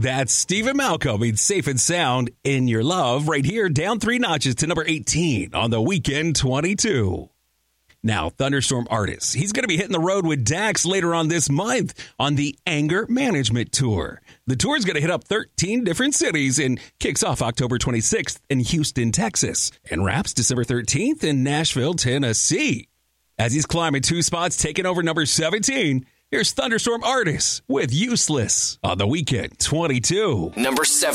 That's Stephen Malcolm in Safe and Sound in Your Love right here, down 3 notches to number 18 on the Weekend 22. Now, Thunderstorm Artist. He's going to be hitting the road with Dax later on this month on the Anger Management Tour. The tour is going to hit up 13 different cities and kicks off October 26th in Houston, Texas, and wraps December 13th in Nashville, Tennessee. As he's climbing 2 spots, taking over number 17, here's Thunderstorm Artist with Useless on the Weekend 22. Number 7.